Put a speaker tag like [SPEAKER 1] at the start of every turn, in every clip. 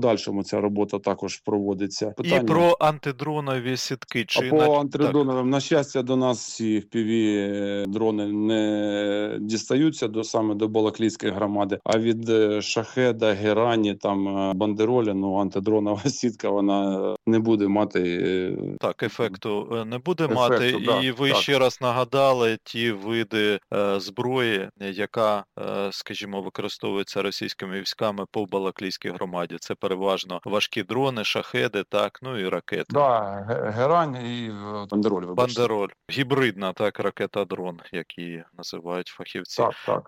[SPEAKER 1] подальшому ця робота також проводиться.
[SPEAKER 2] Питання... І про антидронові сітки.
[SPEAKER 1] Чи по антидроновим, на щастя, до нас ці FPV-дрони не дістаються саме до Балаклійської громади, а від Шахеда, Герані, там Бандеролі, антидронова сітка, вона не буде мати...
[SPEAKER 2] Так, ефекту не буде мати. І ви ще раз нагадали ті види зброї, яка, скажімо, використовується російськими військами по Балаклійській громаді. Це переважно важкі дрони, шахеди, так, і ракети.
[SPEAKER 1] Так, Герань і Бандероль.
[SPEAKER 2] Бандероль. Гібридна, так, ракета-дрон, як її називають фахівці.
[SPEAKER 1] Так.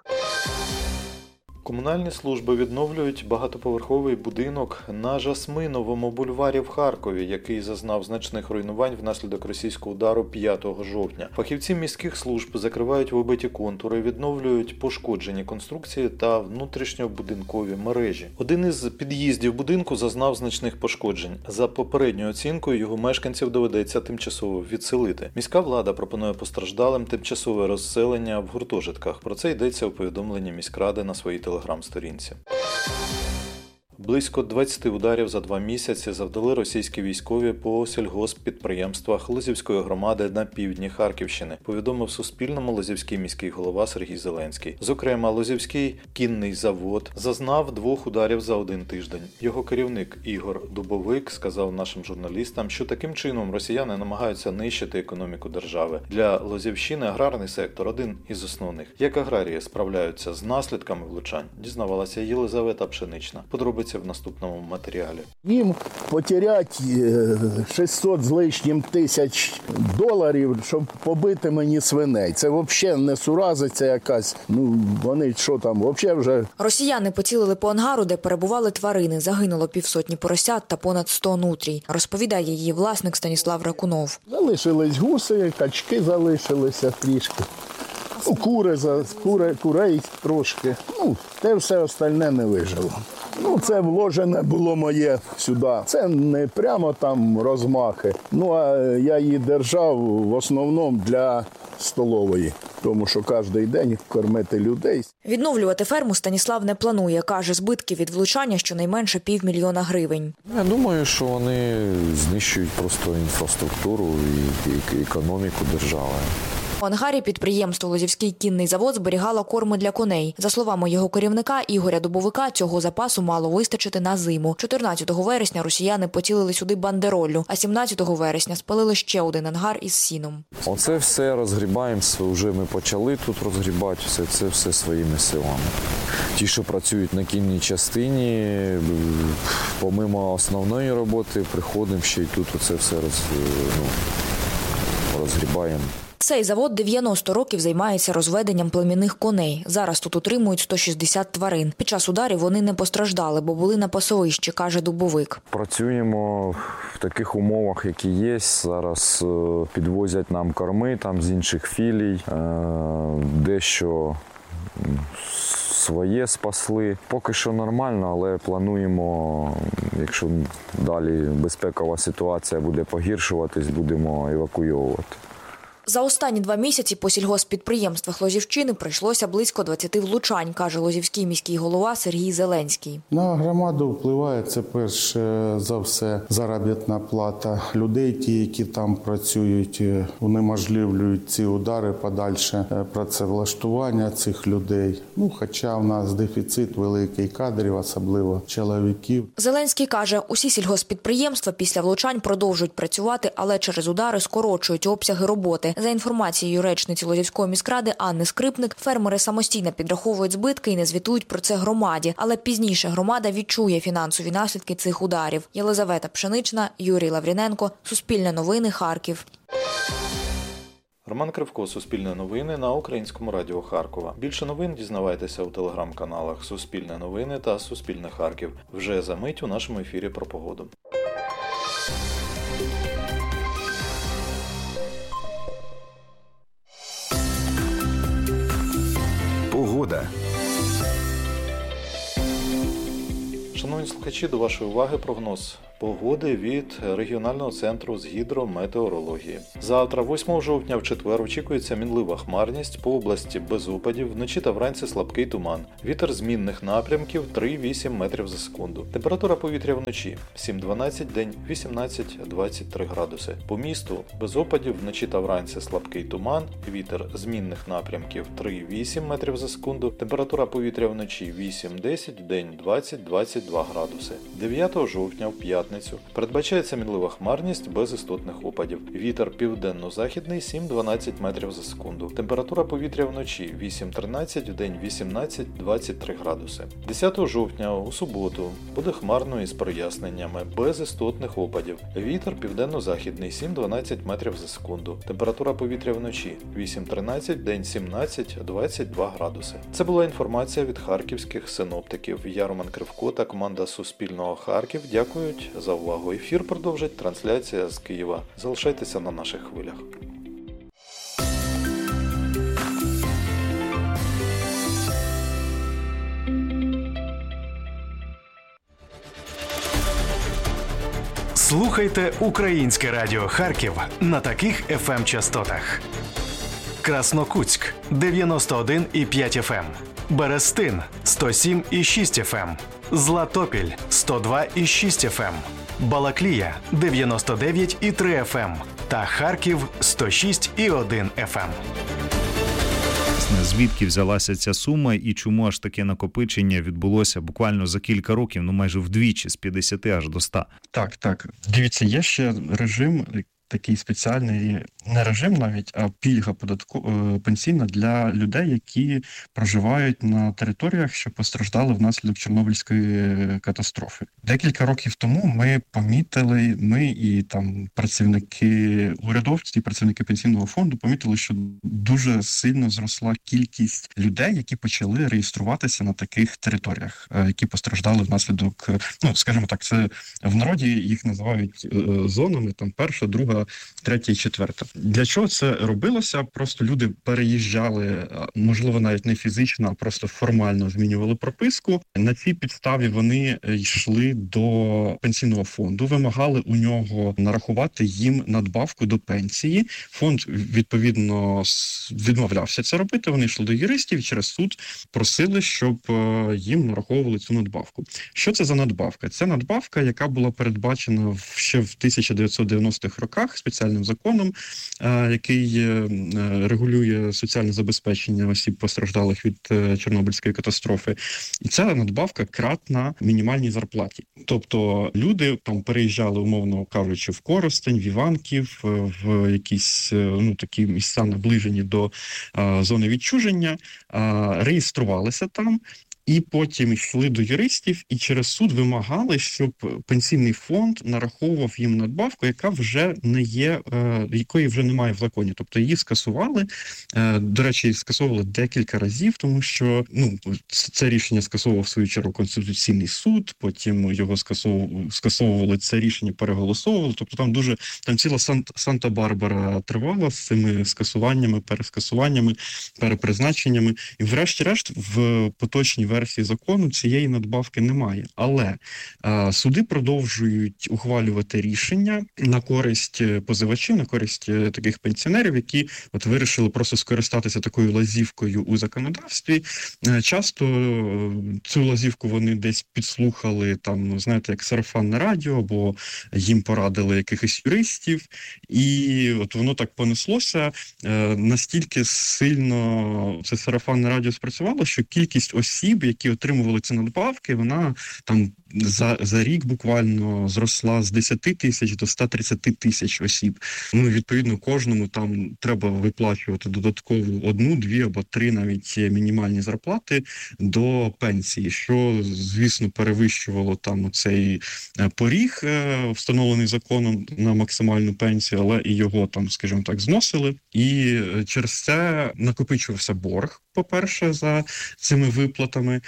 [SPEAKER 3] Комунальні служби відновлюють багатоповерховий будинок на Жасминовому бульварі в Харкові, який зазнав значних руйнувань внаслідок російського удару 5 жовтня. Фахівці міських служб закривають вибиті контури, відновлюють пошкоджені конструкції та внутрішньобудинкові мережі. Один із під'їздів будинку зазнав значних пошкоджень. За попередньою оцінкою, його мешканців доведеться тимчасово відселити. Міська влада пропонує постраждалим тимчасове розселення в гуртожитках. Про це йдеться у повідомленні міськради на своїй телеграм-сторінці. Близько 20 ударів за 2 місяці завдали російські військові по сільгосппідприємствах Лозівської громади на півдні Харківщини, повідомив Суспільному лозівський міський голова Сергій Зеленський. Зокрема, Лозівський кінний завод зазнав 2 ударів за 1 тиждень. Його керівник Ігор Дубовик сказав нашим журналістам, що таким чином росіяни намагаються нищити економіку держави. Для Лозівщини аграрний сектор – один із основних. Як аграрії справляються з наслідками влучань, дізнавалася Єлизавета Пшенична. Подробиці в наступному матеріалі.
[SPEAKER 4] Їм потерять 600 з лишнім тисяч доларів, щоб побити мені свиней. Це взагалі несуразиця якась. Вони що там, взагалі вже...
[SPEAKER 5] Росіяни поцілили по ангару, де перебували тварини. Загинуло 200 поросят та понад 100 нутрій. Розповідає її власник Станіслав Ракунов.
[SPEAKER 4] Залишились гуси, качки залишилися трішки. Курей трошки. Те все остальне не вижило. Це вложене було моє сюди. Це не прямо там розмахи. А я її держав в основному для столової. Тому що кожен день кормити людей.
[SPEAKER 5] Відновлювати ферму Станіслав не планує. Каже, збитки від влучання щонайменше 500 000 гривень.
[SPEAKER 6] Я думаю, що вони знищують просто інфраструктуру і економіку держави.
[SPEAKER 5] У ангарі підприємство «Лозівський кінний завод» зберігало корми для коней. За словами його керівника Ігоря Дубовика, цього запасу мало вистачити на зиму. 14 вересня росіяни поцілили сюди бандероллю, а 17 вересня спалили ще один ангар із сіном.
[SPEAKER 6] Оце все розгрібаємо, вже ми почали тут розгрібати, це все своїми силами. Ті, що працюють на кінній частині, помимо основної роботи, приходимо ще й тут оце все розгрібаємо.
[SPEAKER 5] Цей завод 90 років займається розведенням племінних коней. Зараз тут утримують 160 тварин. Під час ударів вони не постраждали, бо були на пасовищі, каже Дубовик.
[SPEAKER 6] Працюємо в таких умовах, які є. Зараз підвозять нам корми там з інших філій, дещо своє спасли. Поки що нормально, але плануємо, якщо далі безпекова ситуація буде погіршуватись, будемо евакуйовувати.
[SPEAKER 5] За останні 2 місяці по сільгосппідприємствах Лозівщини прийшлося близько 20 влучань, каже лозівський міський голова Сергій Зеленський.
[SPEAKER 7] На громаду впливає це перш за все заробітна плата людей, ті, які там працюють, унеможливлюють ці удари, подальше працевлаштування цих людей. Хоча в нас дефіцит великий кадрів, особливо чоловіків.
[SPEAKER 5] Зеленський каже, усі сільгосппідприємства після влучань продовжують працювати, але через удари скорочують обсяги роботи. За інформацією речниці Лозівської міськради Анни Скрипник, фермери самостійно підраховують збитки і не звітують про це громаді. Але пізніше громада відчує фінансові наслідки цих ударів. Єлизавета Пшенична, Юрій Лавріненко, Суспільне новини, Харків.
[SPEAKER 3] Роман Кривко, Суспільне новини на Українському радіо Харкова. Більше новин дізнавайтеся у телеграм-каналах Суспільне новини та Суспільне Харків. Вже за мить у нашому ефірі про погоду.
[SPEAKER 8] Погода.
[SPEAKER 3] Шановні слухачі, до вашої уваги прогноз Погоди від регіонального центру з гідрометеорології. Завтра, 8 жовтня, в четвер, очікується мінлива хмарність, по області без опадів, вночі та вранці слабкий туман. Вітер змінних напрямків 3-8 метрів за секунду. Температура повітря вночі 7-12, день 18-23 градуси. По місту без опадів, вночі та вранці слабкий туман, вітер змінних напрямків 3-8 метрів за секунду. Температура повітря вночі 8-10, день 20-22 градуси. 9 жовтня в п'ятницю передбачається мінлива хмарність без істотних опадів. Вітер південно-західний 7-12 метрів за секунду. Температура повітря вночі 8-13, вдень 18-23 градуси. 10 жовтня у суботу буде хмарно із проясненнями, без істотних опадів. Вітер південно-західний 7-12 метрів за секунду. Температура повітря вночі 8-13, вдень 17-22 градуси. Це була інформація від харківських синоптиків. Я Роман Кривко та команда Суспільного Харків дякують за увагу. Ефір продовжить трансляція з Києва. Залишайтеся на наших хвилях.
[SPEAKER 8] Слухайте Українське радіо Харків на таких FM-частотах. Краснокутськ – 91,5 FM. Берестин – 107,6 FM. Златопіль – 102,6 FM. Балаклія – 99,3 FM. Та Харків – 106,1 FM.
[SPEAKER 9] Звідки взялася ця сума і чому аж таке накопичення відбулося буквально за кілька років, майже вдвічі, з 50 аж до 100?
[SPEAKER 10] Так. Дивіться, є ще режим, такий спеціальний, не режим навіть, а пільга пенсійна для людей, які проживають на територіях, що постраждали внаслідок Чорнобильської катастрофи. Декілька років тому ми і там працівники урядовці, працівники пенсійного фонду помітили, що дуже сильно зросла кількість людей, які почали реєструватися на таких територіях, які постраждали внаслідок, скажімо так, це в народі їх називають зонами, там перша, друга, третя і четверта. Для чого це робилося? Просто люди переїжджали, можливо, навіть не фізично, а просто формально змінювали прописку. На цій підставі вони йшли до пенсійного фонду, вимагали у нього нарахувати їм надбавку до пенсії. Фонд, відповідно, відмовлявся це робити. Вони йшли до юристів і через суд просили, щоб їм нараховували цю надбавку. Що це за надбавка? Це надбавка, яка була передбачена ще в 1990-х роках спеціальним законом, який регулює соціальне забезпечення осіб, постраждалих від Чорнобильської катастрофи. І ця надбавка кратна мінімальній зарплаті. Тобто люди там переїжджали, умовно кажучи, в Коростень, в Іванків, в якісь такі місця, наближені до зони відчуження, реєструвалися там, і потім йшли до юристів і через суд вимагали, щоб пенсійний фонд нараховував їм надбавку, яка вже не є, якої вже немає в законі. Тобто її скасували. До речі, скасовували декілька разів, тому що це рішення скасовував в свою чергу Конституційний суд, потім його скасовували, це рішення переголосовували. Тобто там ціла Санта-Барбара тривала з цими скасуваннями, перескасуваннями, перепризначеннями. І врешті-решт в поточній версії закону цієї надбавки немає. Але суди продовжують ухвалювати рішення на користь позивачів, на користь таких пенсіонерів, які вирішили просто скористатися такою лазівкою у законодавстві. Часто цю лазівку вони десь підслухали, як сарафанне радіо, або їм порадили якихось юристів. І воно так понеслося. Настільки сильно це сарафанне радіо спрацювало, що кількість осіб, які отримували ці надбавки, вона там за рік буквально зросла з 10 тисяч до 130 тисяч осіб. Відповідно, кожному там треба виплачувати додатково 1, 2 або 3 навіть мінімальні зарплати до пенсії, що, звісно, перевищувало там цей поріг, встановлений законом на максимальну пенсію, але і його там, скажімо так, зносили. І через це накопичувався борг, по-перше, за цими виплатами.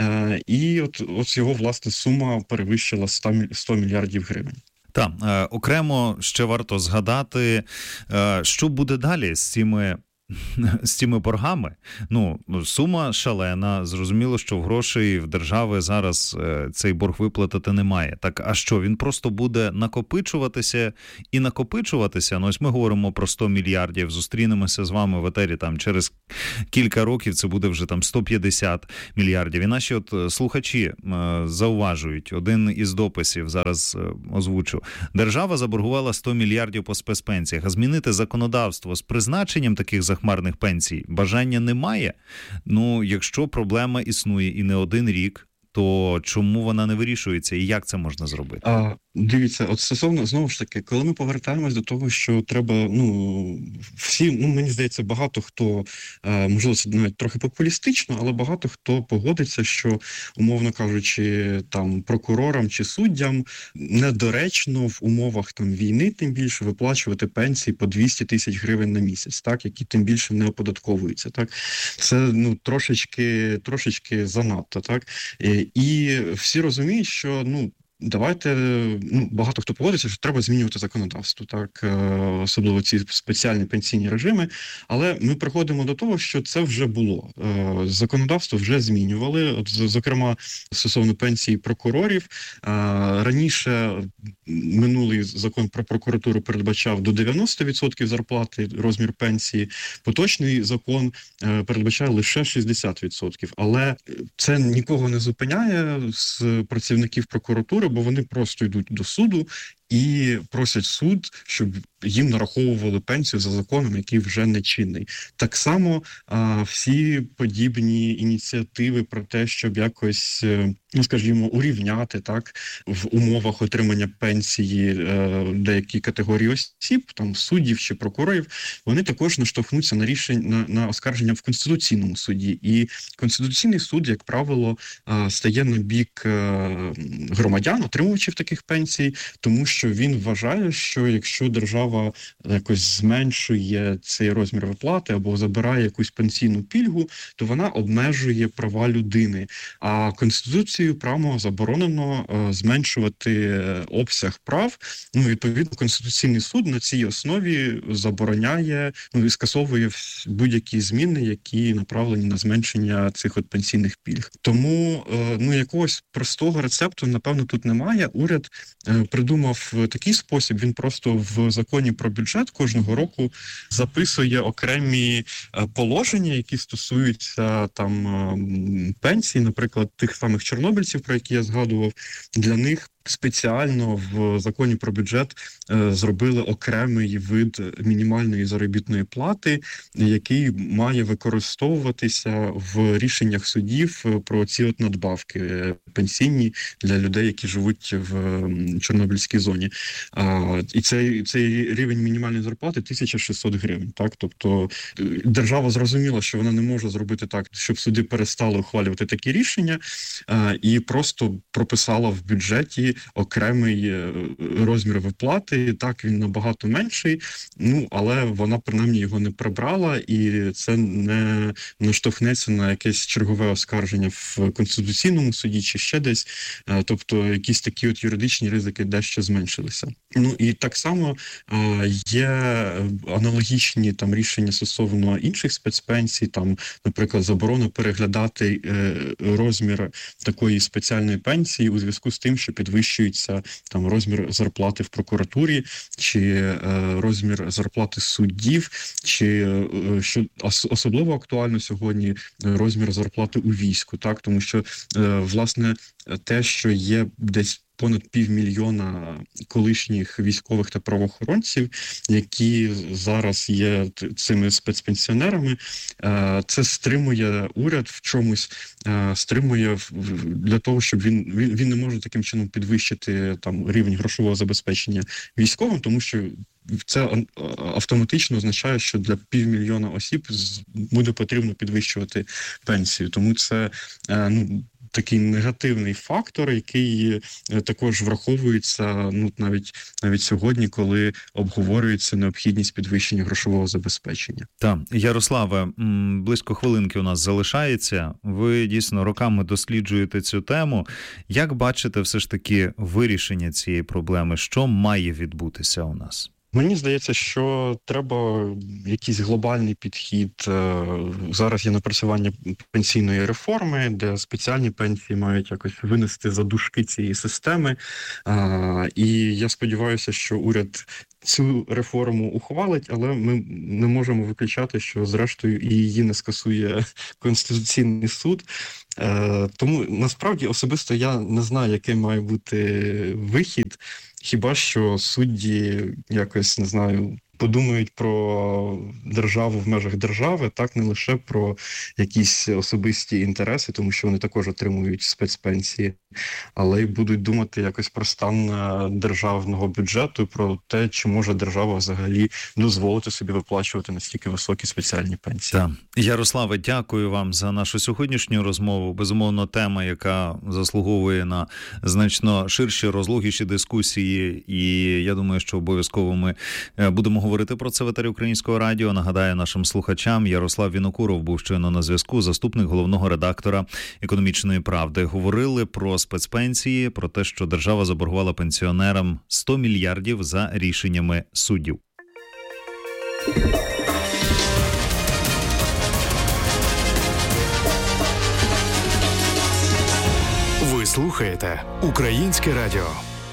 [SPEAKER 10] І от його, власне, сума перевищила 100 мільярдів гривень.
[SPEAKER 9] Так, окремо ще варто згадати, що буде далі з цими з цими боргами, сума шалена, зрозуміло, що в грошей в держави зараз цей борг виплатити немає. Так, а що, він просто буде накопичуватися і накопичуватися? Ось ми говоримо про 100 мільярдів, зустрінемося з вами в етері через кілька років, це буде вже 150 мільярдів. І наші слухачі зауважують, один із дописів, зараз озвучу. Держава заборгувала 100 мільярдів по спецпенсіях, а змінити законодавство з призначенням таких захмарних пенсій бажання немає. Якщо проблема існує і не один рік, то чому вона не вирішується і як це можна зробити?
[SPEAKER 10] Дивіться, стосовно, знову ж таки, коли ми повертаємось до того, що треба, всі, мені здається, багато хто, можливо, це навіть трохи популістично, але багато хто погодиться, що, умовно кажучи, прокурорам чи суддям недоречно в умовах війни, тим більше, виплачувати пенсії по 200 тисяч гривень на місяць, які тим більше не оподатковуються, Це, трошечки занадто, І всі розуміють, що, давайте, багато хто погодиться, що треба змінювати законодавство, особливо ці спеціальні пенсійні режими, але ми приходимо до того, що це вже було. Законодавство вже змінювали, зокрема, стосовно пенсії прокурорів. Раніше минулий закон про прокуратуру передбачав до 90% зарплати розмір пенсії, поточний закон передбачає лише 60%, але це нікого не зупиняє з працівників прокуратури, бо вони просто йдуть до суду і просять суд, щоб їм нараховували пенсію за законом, який вже не чинний. Так само всі подібні ініціативи про те, щоб якось, урівняти в умовах отримання пенсії деякі категорії осіб, суддів чи прокурорів, вони також наштовхнуться на рішення на оскарження в Конституційному суді. І Конституційний суд, як правило, стає на бік громадян, отримувачів таких пенсій, тому що він вважає, що якщо держава якось зменшує цей розмір виплати або забирає якусь пенсійну пільгу, то вона обмежує права людини. А Конституцією прямо заборонено зменшувати обсяг прав. Відповідно, Конституційний суд на цій основі забороняє і скасовує будь-які зміни, які направлені на зменшення цих пенсійних пільг. Тому якогось простого рецепту, напевно, тут немає. Уряд придумав такий спосіб, він просто в законі про бюджет кожного року записує окремі положення, які стосуються пенсій, наприклад, тих самих чорнобильців, про які я згадував. Для них спеціально в законі про бюджет зробили окремий вид мінімальної заробітної плати, який має використовуватися в рішеннях судів про ці надбавки пенсійні для людей, які живуть в Чорнобильській зоні. І цей рівень мінімальної зарплати 1600 гривень. Тобто держава зрозуміла, що вона не може зробити так, щоб суди перестали ухвалювати такі рішення, і просто прописала в бюджеті окремий розмір виплати. Він набагато менший, але вона принаймні його не прибрала, і це не наштовхнеться на якесь чергове оскарження в Конституційному суді чи ще десь. Тобто якісь такі юридичні ризики дещо зменшилися. І так само є аналогічні рішення стосовно інших спецпенсій, наприклад, заборона переглядати розмір такої спеціальної пенсії у зв'язку з тим, що підвищується розмір зарплати в прокуратурі, чи розмір зарплати суддів, чи, що особливо актуально сьогодні, розмір зарплати у війську. Тому що, власне, те, що є десь понад 500 000 колишніх військових та правоохоронців, які зараз є цими спецпенсіонерами, це стримує уряд в чомусь, стримує для того, щоб він не може таким чином підвищити рівень грошового забезпечення військовим, тому що це автоматично означає, що для 500 000 осіб буде потрібно підвищувати пенсію. Тому це такий негативний фактор, який також враховується навіть сьогодні, коли обговорюється необхідність підвищення грошового забезпечення.
[SPEAKER 9] Так, Ярославе, близько хвилинки у нас залишається. Ви дійсно роками досліджуєте цю тему. Як бачите все ж таки вирішення цієї проблеми? Що має відбутися у нас?
[SPEAKER 10] Мені здається, що треба якийсь глобальний підхід. Зараз є напрацювання пенсійної реформи, де спеціальні пенсії мають якось винести за дужки цієї системи. І я сподіваюся, що уряд цю реформу ухвалить, але ми не можемо виключати, що зрештою і її не скасує Конституційний суд. Тому насправді особисто я не знаю, який має бути вихід. Хіба що судді якось, не знаю, подумають про державу в межах держави, так, не лише про якісь особисті інтереси, тому що вони також отримують спецпенсії, але й будуть думати якось про стан державного бюджету, про те, чи може держава взагалі дозволити собі виплачувати настільки високі спеціальні пенсії.
[SPEAKER 9] Так. Ярославе, дякую вам за нашу сьогоднішню розмову. Безумовно, тема, яка заслуговує на значно ширші, розлогіші дискусії, і я думаю, що обов'язково ми будемо говорити про це в етері Українського радіо. Нагадаю нашим слухачам, Ярослав Вінокуров був щойно на зв'язку, заступник головного редактора «Економічної правди». Говорили про спецпенсії, про те, що держава заборгувала пенсіонерам 100 мільярдів за рішеннями суддів.
[SPEAKER 8] Ви слухаєте Українське радіо.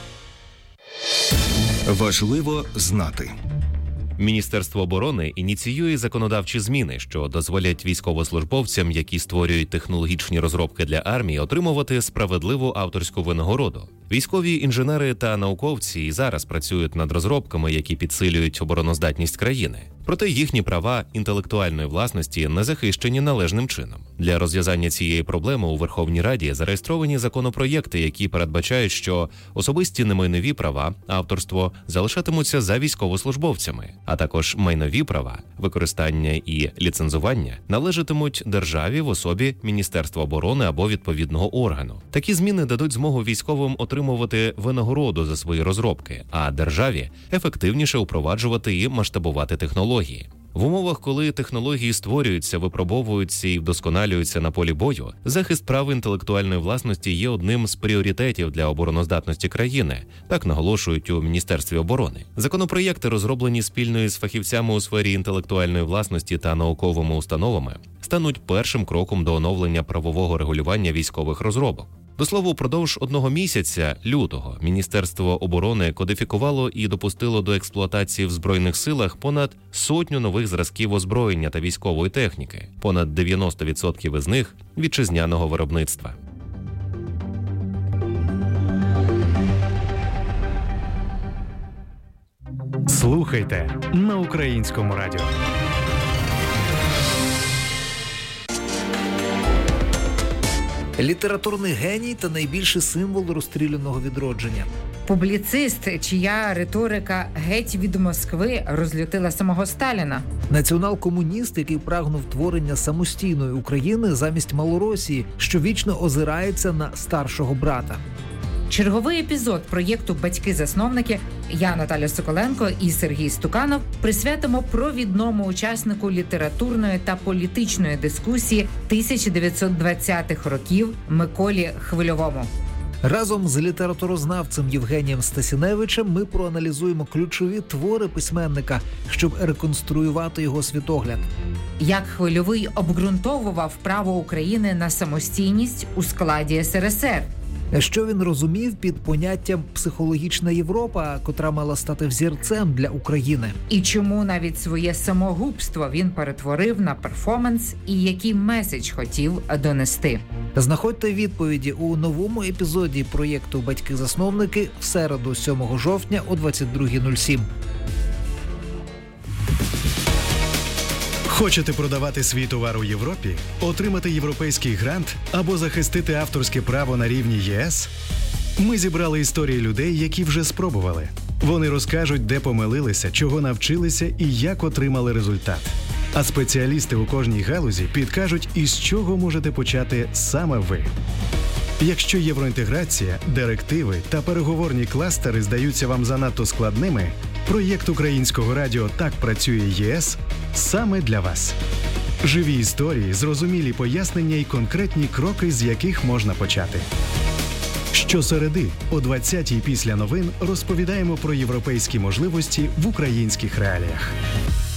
[SPEAKER 11] Важливо знати. Міністерство оборони ініціює законодавчі зміни, що дозволять військовослужбовцям, які створюють технологічні розробки для армії, отримувати справедливу авторську винагороду. Військові інженери та науковці і зараз працюють над розробками, які підсилюють обороноздатність країни. Проте їхні права інтелектуальної власності не захищені належним чином. Для розв'язання цієї проблеми у Верховній Раді зареєстровані законопроєкти, які передбачають, що особисті немайнові права, авторство залишатимуться за військовослужбовцями, а також майнові права, використання і ліцензування належатимуть державі в особі Міністерства оборони або відповідного органу. Такі зміни дадуть змогу військовим отримувати винагороду за свої розробки, а державі ефективніше впроваджувати і масштабувати технології. В умовах, коли технології створюються, випробовуються і вдосконалюються на полі бою, захист прав інтелектуальної власності є одним з пріоритетів для обороноздатності країни, так наголошують у Міністерстві оборони. Законопроєкти, розроблені спільно із фахівцями у сфері інтелектуальної власності та науковими установами, стануть першим кроком до оновлення правового регулювання військових розробок. До слова, упродовж 1 місяця, лютого, Міністерство оборони кодифікувало і допустило до експлуатації в Збройних силах понад 100 нових зразків озброєння та військової техніки, понад 90% із них – вітчизняного виробництва.
[SPEAKER 8] Слухайте на Українському радіо.
[SPEAKER 12] Літературний геній та найбільший символ розстріляного відродження.
[SPEAKER 13] Публіцист, чия риторика геть від Москви розлютила самого Сталіна.
[SPEAKER 12] Націонал-комуніст, який прагнув творення самостійної України замість Малоросії, що вічно озирається на старшого брата.
[SPEAKER 13] Черговий епізод проєкту «Батьки-засновники» я, Наталя Соколенко і Сергій Стуканов присвятимо провідному учаснику літературної та політичної дискусії 1920-х років Миколі Хвильовому.
[SPEAKER 12] Разом з літературознавцем Євгенієм Стасіневичем ми проаналізуємо ключові твори письменника, щоб реконструювати його світогляд.
[SPEAKER 13] Як Хвильовий обґрунтовував право України на самостійність у складі СРСР.
[SPEAKER 12] Що він розумів під поняттям «психологічна Європа», котра мала стати взірцем для України?
[SPEAKER 13] І чому навіть своє самогубство він перетворив на перформанс і який меседж хотів донести?
[SPEAKER 12] Знаходьте відповіді у новому епізоді проєкту «Батьки-засновники» в середу 7 жовтня о 22:07.
[SPEAKER 8] Хочете продавати свій товар у Європі, отримати європейський грант або захистити авторське право на рівні ЄС? Ми зібрали історії людей, які вже спробували. Вони розкажуть, де помилилися, чого навчилися і як отримали результат. А спеціалісти у кожній галузі підкажуть, із чого можете почати саме ви. Якщо євроінтеграція, директиви та переговорні кластери здаються вам занадто складними, проєкт Українського радіо «Так працює ЄС» саме для вас. Живі історії, зрозумілі пояснення і конкретні кроки, з яких можна почати. Щосереди о 20-й після новин розповідаємо про європейські можливості в українських реаліях.